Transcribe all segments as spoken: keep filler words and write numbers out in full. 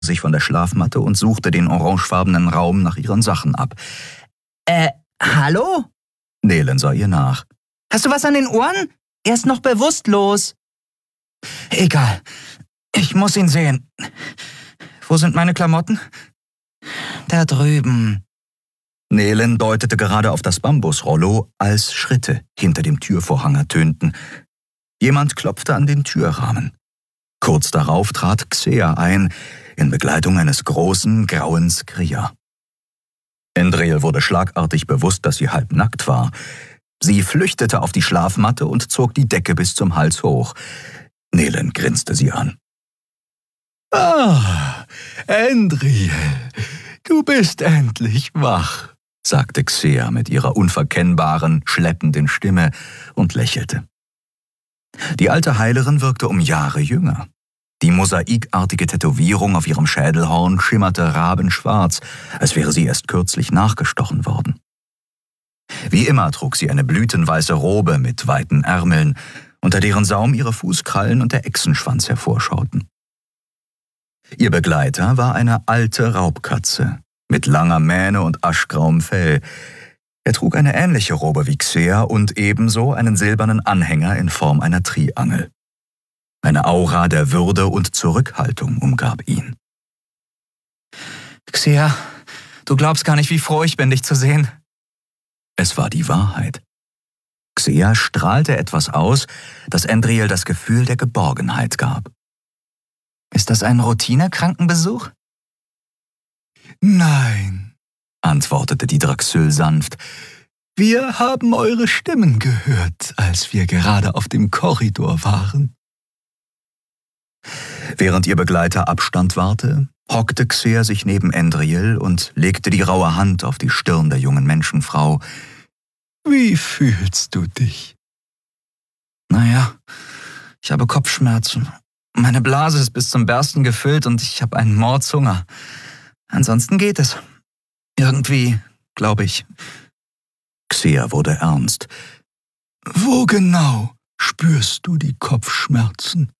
sich von der Schlafmatte und suchte den orangefarbenen Raum nach ihren Sachen ab. Äh, hallo? Nelen sah ihr nach. Hast du was an den Ohren? Er ist noch bewusstlos. Egal, ich muss ihn sehen. Wo sind meine Klamotten? Da drüben. Nelen deutete gerade auf das Bambusrollo, als Schritte hinter dem Türvorhang ertönten. Jemand klopfte an den Türrahmen. Kurz darauf trat Xea ein, in Begleitung eines großen, grauen Skria. Endril wurde schlagartig bewusst, dass sie halbnackt war. Sie flüchtete auf die Schlafmatte und zog die Decke bis zum Hals hoch. Nelen grinste sie an. »Ah, Endril, du bist endlich wach«, sagte Xea mit ihrer unverkennbaren, schleppenden Stimme und lächelte. Die alte Heilerin wirkte um Jahre jünger. Die mosaikartige Tätowierung auf ihrem Schädelhorn schimmerte rabenschwarz, als wäre sie erst kürzlich nachgestochen worden. Wie immer trug sie eine blütenweiße Robe mit weiten Ärmeln, unter deren Saum ihre Fußkrallen und der Echsenschwanz hervorschauten. Ihr Begleiter war eine alte Raubkatze mit langer Mähne und aschgrauem Fell. Er trug eine ähnliche Robe wie Xea und ebenso einen silbernen Anhänger in Form einer Triangel. Eine Aura der Würde und Zurückhaltung umgab ihn. »Xea, du glaubst gar nicht, wie froh ich bin, dich zu sehen.« Es war die Wahrheit. Xea strahlte etwas aus, das Endril das Gefühl der Geborgenheit gab. »Ist das ein Routine-Krankenbesuch?« »Nein«, antwortete die Draxül sanft. »Wir haben eure Stimmen gehört, als wir gerade auf dem Korridor waren.« Während ihr Begleiter Abstand wahrte, hockte Xea sich neben Endril und legte die raue Hand auf die Stirn der jungen Menschenfrau. »Wie fühlst du dich?« »Naja, ich habe Kopfschmerzen. Meine Blase ist bis zum Bersten gefüllt und ich habe einen Mordshunger. Ansonsten geht es. Irgendwie, glaube ich.« Xea wurde ernst. »Wo genau spürst du die Kopfschmerzen?«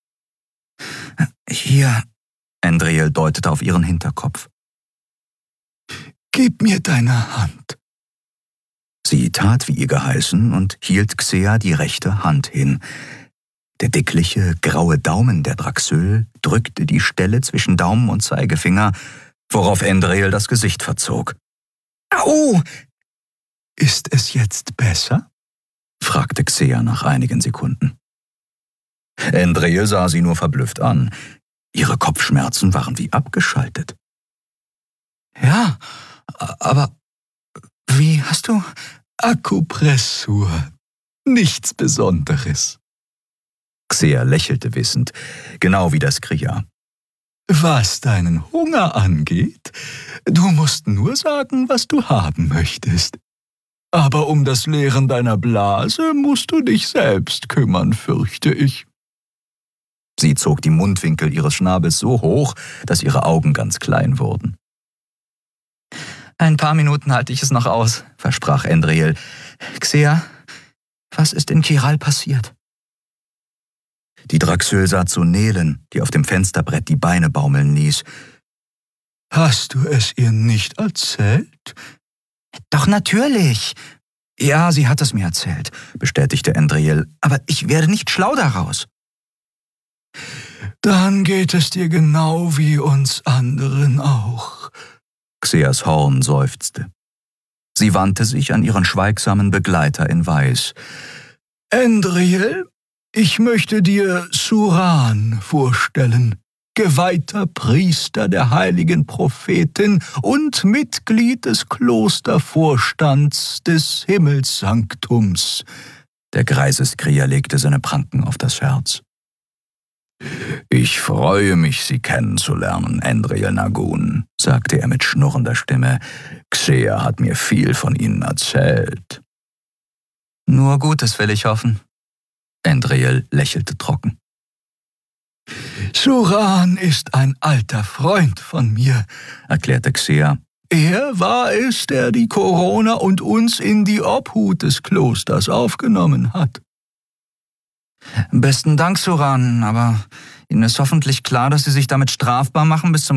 »Hier«, Endril deutete auf ihren Hinterkopf. »Gib mir deine Hand.« Sie tat, wie ihr geheißen, und hielt Xea die rechte Hand hin. Der dickliche, graue Daumen der Draxül drückte die Stelle zwischen Daumen und Zeigefinger, worauf Endril das Gesicht verzog. »Au!« »Ist es jetzt besser?« fragte Xea nach einigen Sekunden. Endril sah sie nur verblüfft an. Ihre Kopfschmerzen waren wie abgeschaltet. »Ja, aber wie hast du...« »Akupressur. Nichts Besonderes.« Xea lächelte wissend, genau wie das Skria. »Was deinen Hunger angeht, du musst nur sagen, was du haben möchtest. Aber um das Leeren deiner Blase musst du dich selbst kümmern, fürchte ich.« Sie zog die Mundwinkel ihres Schnabels so hoch, dass ihre Augen ganz klein wurden. »Ein paar Minuten halte ich es noch aus«, versprach Endril. »Xea, was ist in Kiral passiert?« Die Draxül sah zu Nelen, die auf dem Fensterbrett die Beine baumeln ließ. »Hast du es ihr nicht erzählt?« »Doch natürlich.« »Ja, sie hat es mir erzählt«, bestätigte Endril, »aber ich werde nicht schlau daraus.« »Dann geht es dir genau wie uns anderen auch.« Xeas Horn seufzte. Sie wandte sich an ihren schweigsamen Begleiter in Weiß. »Endril, ich möchte dir Suran vorstellen, geweihter Priester der heiligen Prophetin und Mitglied des Klostervorstands des Himmelssanktums.« Der greise Skria legte seine Pranken auf das Herz. »Ich freue mich, Sie kennenzulernen, Endril Nagun«, sagte er mit schnurrender Stimme. »Xea hat mir viel von Ihnen erzählt.« »Nur Gutes will ich hoffen.« Endril lächelte trocken. »Suran ist ein alter Freund von mir«, erklärte Xea. »Er war es, der die Corona und uns in die Obhut des Klosters aufgenommen hat.« Besten Dank, Suran, aber Ihnen ist hoffentlich klar, dass Sie sich damit strafbar machen, bis zum